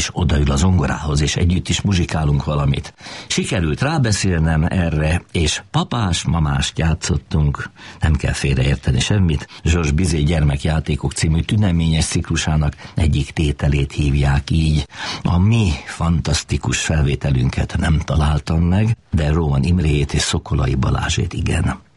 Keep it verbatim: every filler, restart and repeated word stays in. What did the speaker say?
is odaül a zongorához, és együtt is muzsikálunk valamit. Sikerült rábeszélnem erre, és papás, mamást játszottunk, nem kell félreérteni semmit. Georges Bizet Gyermekjátékok című tüneményes ciklusának egyik tételét hívják így. A mi fantasztikus felvételünket nem találtam meg, de Rowan Imréjét és Szokolai Balázsét igen.